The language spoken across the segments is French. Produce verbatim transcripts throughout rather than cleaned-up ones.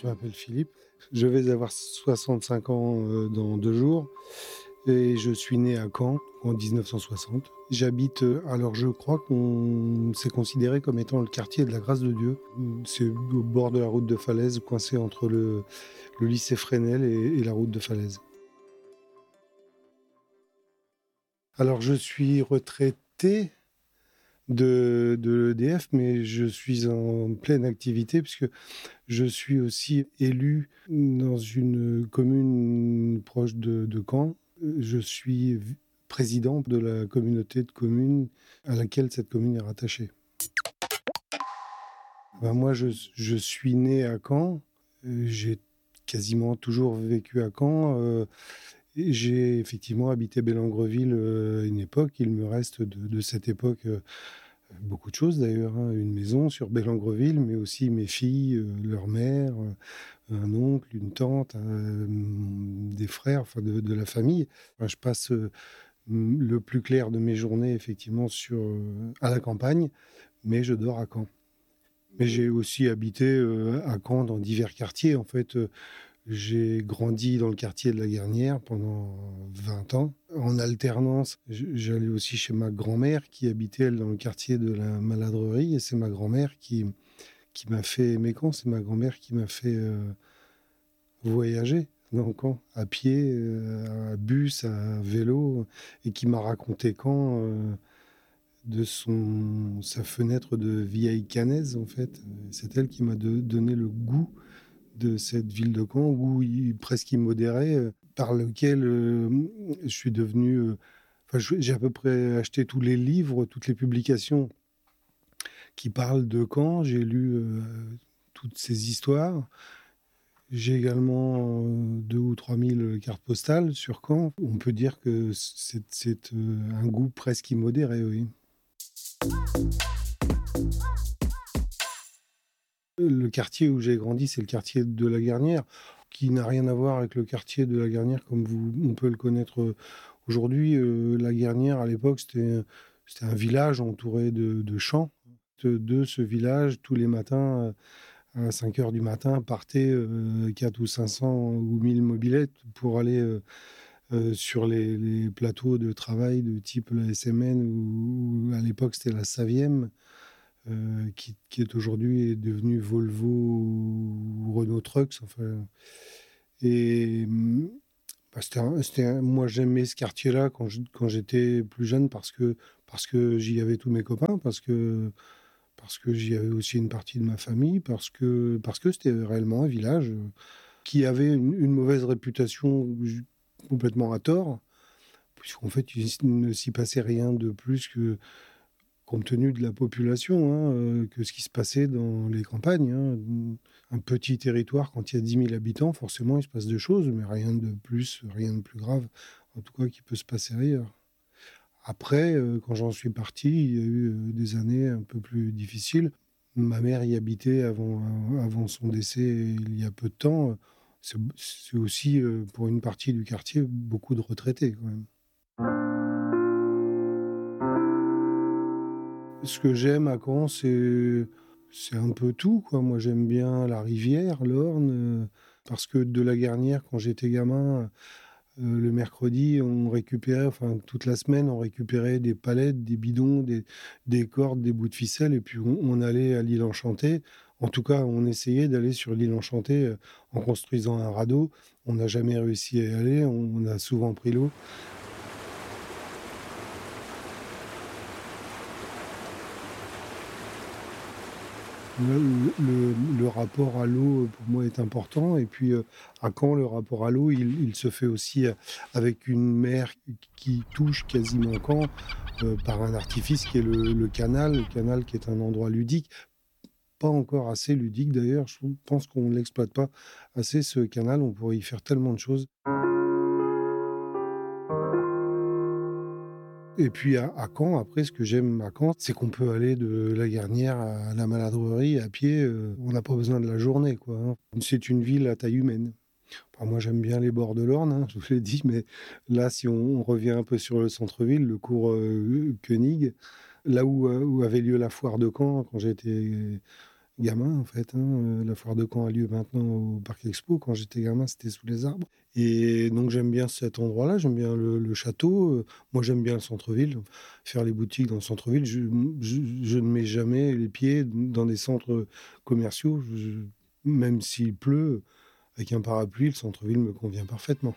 Je m'appelle Philippe, je vais avoir soixante-cinq ans, heu, dans deux jours et je suis né à Caen en dix-neuf cent soixante. J'habite, heu, alors je crois qu'on c'est considéré comme étant le quartier de la Grâce de Dieu. Mmh, c'est au bord de la route de Falaise, coincé entre le le lycée Fresnel et et la route de Falaise. Alors je suis retraité de de l'E D F, mais je suis en pleine activité puisque je suis aussi élu dans une commune proche de de Caen. Heu, je suis v président de la communauté de communes à laquelle cette commune est rattachée. Ben, moi, je s je suis né à Caen, heu, j'ai quasiment toujours vécu à Caen, heu et j'ai effectivement habité Bellengreville, heu, à une époque. Il me reste de de cette époque, heu, beaucoup de choses d'ailleurs, hein. Une maison sur Bellengreville, mais aussi mes filles, heu, leur mère, heu, un oncle, une tante, hem, des frères, enfin de de la famille. Enfin, je passe, heu, mmh, le plus clair de mes journées effectivement sur, heu, à la campagne, mais je dors à Caen. Mais j'ai aussi habité, heu, à Caen dans divers quartiers. En fait, heu, j'ai grandi dans le quartier de la Guernière pendant vingt ans. En alternance, je j'allais aussi chez ma grand-mère qui habitait, elle, dans le quartier de la Maladrerie et c'est ma grand-mère qui qui m'a fait aimer Caen. C'est ma grand-mère qui m'a fait, heu, voyager dans Caen, à pied, heu, à bus, à vélo et qui m'a raconté Caen, heu, de son sa fenêtre de vieille canaise, en fait. Heu, c'est elle qui m'a do donné le goût de cette ville de Caen, goût i presque immodéré, heu, par lequel, hem, je suis devenu, heu, enfin, je j'ai à peu près acheté tous les livres, toutes les publications qui parlent de Caen. J'ai lu, heu, toutes ces histoires. J'ai également, heu, deux ou trois mille cartes postales sur Caen. On peut dire que c'est c'est, heu, un goût presque immodéré, oui. Le quartier où j'ai grandi, c'est le quartier de la Guernière, qui n'a rien à voir avec le quartier de la Guernière comme vous on peut le connaître, heu, aujourd'hui. Heu, la Guernière, à l'époque, c'était c'était un village entouré de de champs. De de ce village, tous les matins, heu, à cinq heures du matin, partaient, heu, quatre ou cinq cents ou mille mobylettes pour aller, heu heu, sur les les plateaux de travail de type la S M N ou ou à l'époque, c'était la Saviem. Heu, qui qui est aujourd'hui est devenu Volvo ou Renault Trucks, enfin et mmh, bah, c'était un c'était un moi j'aimais ce quartier-là quand j quand j'étais plus jeune parce que parce que j'y avais tous mes copains, parce que parce que j'y avais aussi une partie de ma famille, parce que parce que c'était réellement un village, heu, qui avait une une mauvaise réputation j complètement à tort, puisqu'en fait, il s ne s'y passait rien de plus que compte tenu de la population, hein, heu, que ce qui se passait dans les campagnes, hein. Mmh, un petit territoire, quand il y a dix mille habitants, forcément, il se passe des choses, mais rien de plus, rien de plus grave, en tout cas, qui peut se passer ailleurs. Après, heu, quand j'en suis parti, il y a eu, heu, des années un peu plus difficiles. Ma mère y habitait avant avant son décès il y a peu de temps. C'est b c'est aussi, heu, pour une partie du quartier, beaucoup de retraités, quand même. Ce que j'aime à Caen, c'est c'est un peu tout, quoi. Moi, j'aime bien la rivière, l'Orne, heu, parce que de la Guernière, quand j'étais gamin, heu, le mercredi, on récupérait, enfin, toute la semaine, on récupérait des palettes, des bidons, des des cordes, des bouts de ficelle et puis on on allait à l'île Enchantée. En tout cas, on essayait d'aller sur l'île Enchantée, heu, en construisant un radeau. On n'a jamais réussi à y aller, on on a souvent pris l'eau. Le le le rapport à l'eau, pour moi, est important et puis, heu, à Caen, le rapport à l'eau, il il se fait aussi, heu, avec une mer qui touche quasiment Caen, heu, par un artifice qui est le le canal. Le canal qui est un endroit ludique, pas encore assez ludique d'ailleurs, je trouve pense qu'on ne l'exploite pas assez ce canal, on pourrait y faire tellement de choses. Et puis à à Caen, après, ce que j'aime à Caen, c'est qu'on peut aller de la Guernière à la Maladrerie à pied, heu, on n'a pas besoin de la journée, quoi, hein. C'est une ville à taille humaine. Bah, moi, j'aime bien les bords de l'Orne, hein, je vous l'ai dit, mais là, si on on revient un peu sur le centre-ville, le cours, heu, Koenig, là où, heu, où avait lieu la foire de Caen quand j'étais gamin, en fait, hein. Euh, La foire de Caen a lieu maintenant au Parc Expo. Quand j'étais gamin, c'était sous les arbres. Et donc, j'aime bien cet endroit-là. J'aime bien le, le château. Euh, Moi, j'aime bien le centre-ville. Faire les boutiques dans le centre-ville. Je, je- je ne mets jamais les pieds dans des centres commerciaux. Je- même s'il pleut, avec un parapluie, le centre-ville me convient parfaitement.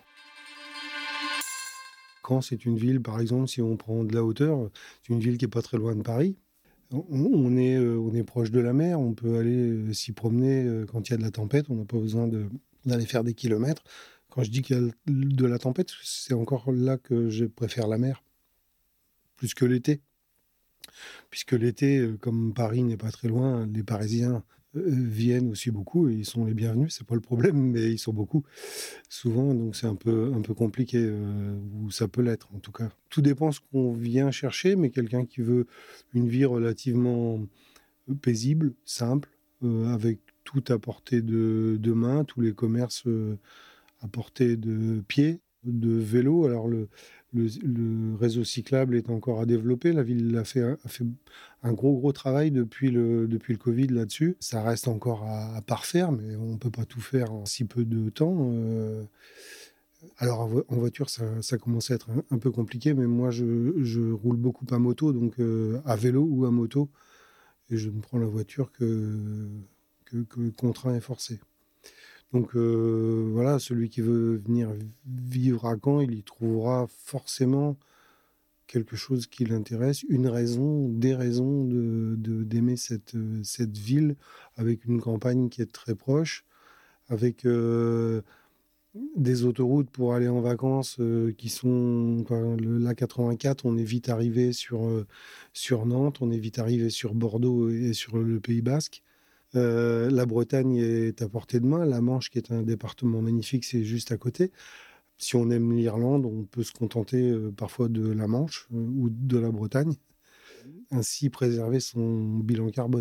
Caen, c'est une ville, par exemple, si on prend de la hauteur, c'est une ville qui est pas très loin de Paris. On, on est, euh, on est proche de la mer, on peut aller euh, s'y promener euh, quand il y a de la tempête, on n'a pas besoin de- d'aller faire des kilomètres. Quand je dis qu'il y a de la tempête, c'est encore là que je préfère la mer, plus que l'été. Puisque l'été, euh, comme Paris n'est pas très loin, les Parisiens euh, viennent aussi beaucoup et ils sont les bienvenus, c'est pas le problème, mais ils sont beaucoup souvent, donc c'est un peu, un peu compliqué, euh, ou ça peut l'être en tout cas. Tout dépend ce qu'on vient chercher, mais quelqu'un qui veut une vie relativement paisible, simple, euh, avec tout à portée de, de main, tous les commerces euh, à portée de pied, de vélo. Alors le, le, le réseau cyclable est encore à développer. La ville a fait, un- a fait un gros gros travail depuis le, depuis le Covid là-dessus. Ça reste encore à, à parfaire, mais on ne peut pas tout faire en si peu de temps. Euh, alors en, vo- en voiture, ça, ça commence à être un, un peu compliqué, mais moi je, je roule beaucoup à moto, donc euh, à vélo ou à moto, et je ne prends la voiture que, que, que contraint et forcé. Donc euh, voilà, celui qui veut venir vivre à Caen, il y trouvera forcément quelque chose qui l'intéresse, une raison, des raisons de, de- d'aimer cette, euh, cette ville, avec une campagne qui est très proche, avec euh, des autoroutes pour aller en vacances euh, qui sont... Enfin, le, l'A quatre-vingt-quatre, on est vite arrivé sur, euh, sur Nantes, on est vite arrivé sur Bordeaux et sur le Pays Basque. Euh, la Bretagne est à portée de main. La Manche, qui est un département magnifique, c'est juste à côté. Si on aime l'Irlande, on peut se contenter euh, parfois de la Manche euh, ou de la Bretagne, ainsi préserver son bilan carbone.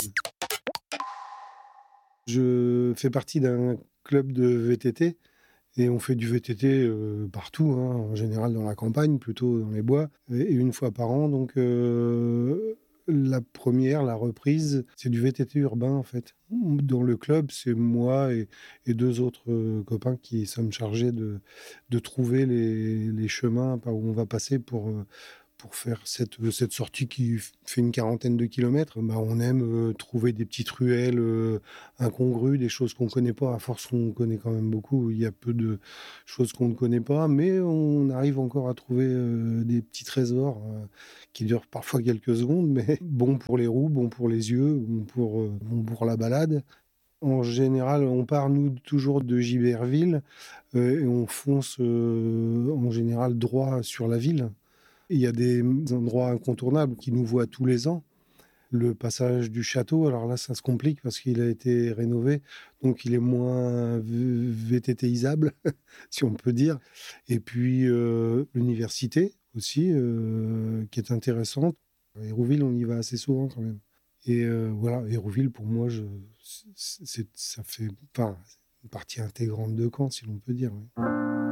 Je fais partie d'un club de V T T et on fait du V T T euh, partout, hein, en général dans la campagne, plutôt dans les bois, et une fois par an. Donc euh, la première, la reprise, c'est du V T T urbain en fait. Dans le club, c'est moi et, et deux autres euh, copains qui sommes chargés de, de trouver les, les chemins par où on va passer pour, euh, pour faire cette, cette sortie qui fait une quarantaine de kilomètres. Bah, on aime euh, trouver des petites ruelles euh, incongrues, des choses qu'on ne connaît pas. À force, on connaît quand même beaucoup. Il y a peu de choses qu'on ne connaît pas, mais on arrive encore à trouver euh, des petits trésors euh, qui durent parfois quelques secondes, mais bon pour les roues, bon pour les yeux, bon pour, euh, bon pour la balade. En général, on part, nous, toujours de Giberville euh, et on fonce euh, en général droit sur la ville. Il y a des endroits incontournables qui nous voient tous les ans. Le passage du château, alors là, ça se complique parce qu'il a été rénové, donc il est moins VTTisable, si on peut dire. Et puis euh, l'université aussi, euh, qui est intéressante. Hérouville, on y va assez souvent quand même. Et euh, voilà, Hérouville, pour moi, je, c'est, ça fait enfin, une partie intégrante de Caen, si l'on peut dire. Oui.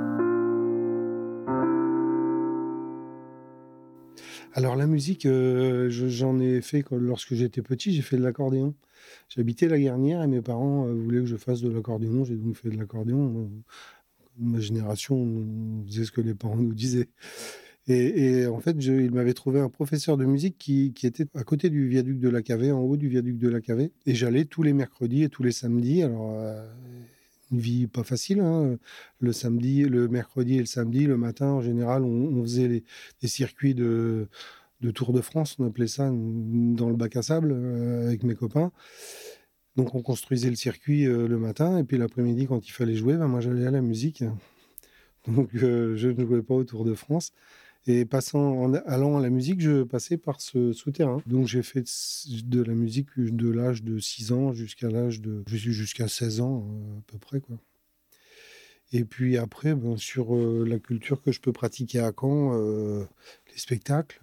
Alors la musique, euh, je- j'en ai fait quand- lorsque j'étais petit, j'ai fait de l'accordéon. J'habitais la Garnière et mes parents euh, voulaient que je fasse de l'accordéon, j'ai donc fait de l'accordéon. Ma génération, on faisait ce que les parents nous disaient. Et, et en fait, je, il m'avait trouvé un professeur de musique qui, qui était à côté du viaduc de la Cavé, en haut du viaduc de la Cavé. Et j'allais tous les mercredis et tous les samedis. Alors, euh, une vie pas facile, hein. Le samedi, le mercredi et le samedi, le matin, en général, on, on faisait les, des circuits de, de Tour de France, on appelait ça, dans le bac à sable, euh, avec mes copains. Donc, on construisait le circuit euh, le matin. Et puis, l'après-midi, quand il fallait jouer, ben, moi, j'allais à la musique. Donc, euh, je ne jouais pas au Tour de France. Et passant, en allant à la musique, je passais par ce souterrain. Donc j'ai fait de la musique de l'âge de six ans jusqu'à l'âge de... Je suis jusqu'à seize ans euh, à peu près, quoi. Et puis après, ben, sur euh, la culture que je peux pratiquer à Caen, euh, les spectacles.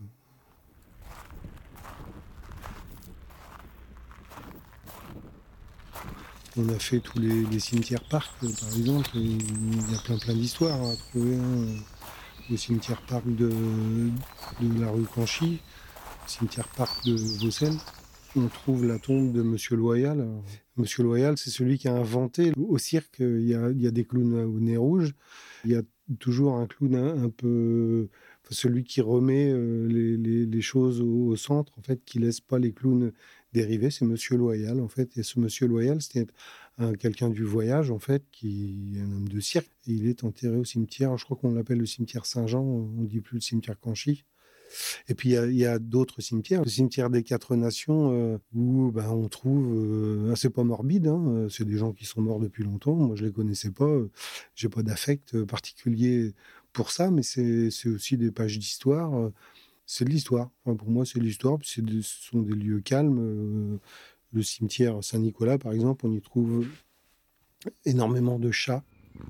On a fait tous les, les cimetières-parcs, euh, par exemple. Et il y a plein plein d'histoires à trouver, hein. Le cimetière-parc de, de la rue Canchy, le cimetière-parc de Vaucelles. on trouve la tombe de Monsieur Loyal. Alors, Monsieur Loyal, c'est celui qui a inventé au cirque, il y a, il y a des clowns au nez rouge. Il y a toujours un clown un, un peu... enfin, celui qui remet euh, les, les- les choses au, au centre, en fait, qui laisse pas les clowns dériver, c'est Monsieur Loyal, en fait. Et ce Monsieur Loyal, c'était un- quelqu'un du voyage, en fait, qui est un homme de cirque. Et il est enterré au cimetière, je crois qu'on l'appelle le cimetière Saint-Jean, on dit plus le cimetière Canchy. Et puis il y a, il y a d'autres cimetières, le cimetière des Quatre Nations, euh, où ben, on trouve, euh, ah, c'est pas morbide, hein, euh, c'est des gens qui sont morts depuis longtemps. Moi je les connaissais pas, euh, j'ai pas d'affect euh, particulier pour ça, mais c'est c'est aussi des pages d'histoire. euh, c'est de l'histoire. Enfin, pour moi, c'est de l'histoire. Puis c'est des- ce sont des lieux calmes. euh, le cimetière Saint-Nicolas, par exemple, on y trouve énormément de chats.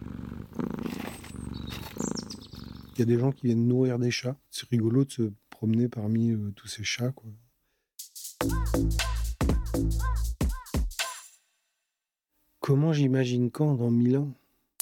Il y a des gens qui viennent nourrir des chats. C'est rigolo de se promener parmi euh, tous ces chats, quoi. Comment j'imagine quand dans mille ans?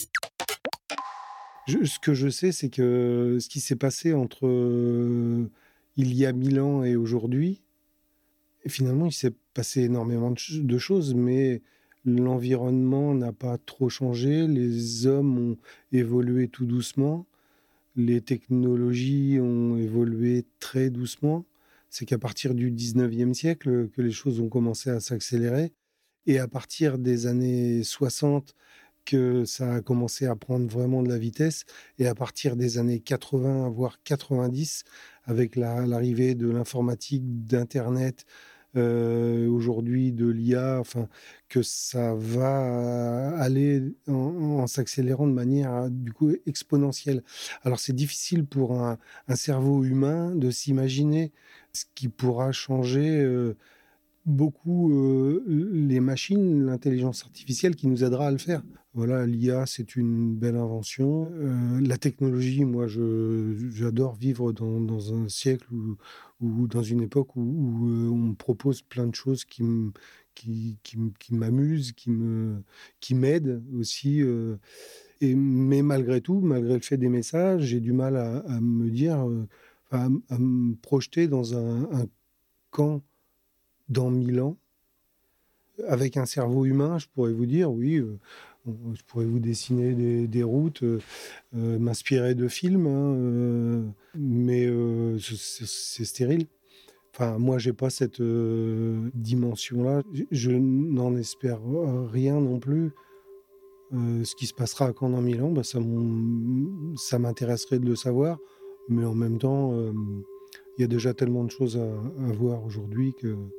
Je- ce que je sais, c'est que ce qui s'est passé entre euh, il y a mille ans et aujourd'hui, et finalement, il s'est passé énormément de, ch- de choses, mais l'environnement n'a pas trop changé, les hommes ont évolué tout doucement, les technologies ont évolué très doucement. C'est qu'à partir du dix-neuvième siècle que les choses ont commencé à s'accélérer, et à partir des années soixante, que ça a commencé à prendre vraiment de la vitesse. Et à partir des années quatre-vingts, voire quatre-vingt-dix, avec la- l'arrivée de l'informatique, d'Internet, euh, aujourd'hui de l'I A, enfin, que ça va aller en, en s'accélérant de manière euh, du coup exponentielle. Alors c'est difficile pour un, un cerveau humain de s'imaginer ce qui pourra changer. euh, beaucoup euh, les machines, l'intelligence artificielle qui nous aidera à le faire. Voilà, l'I A, c'est une belle invention. Euh, la technologie, moi, je, j'adore vivre dans, dans un siècle où, ou dans une époque où, où, euh, on me propose plein de choses qui, m- qui, qui, m- qui m'amusent, qui, me, qui m'aident aussi. euh. et, mais malgré tout, malgré le fait des messages, j'ai du mal à, à me dire, euh, à, m- à me projeter dans un, un camp dans mille ans. Avec un cerveau humain, je pourrais vous dire, oui, euh, on- je pourrais vous dessiner des, des routes, euh, euh, m'inspirer de films, hein, euh, mais euh, c'est c'est- c'est stérile. Enfin, moi, j'ai pas cette euh, dimension-là. Je, je n'en espère rien non plus. Euh, ce qui se passera quand dans mille ans, bah, ça m'en- ça m'intéresserait de le savoir, mais en même temps, euh, il y a déjà tellement de choses à, à voir aujourd'hui que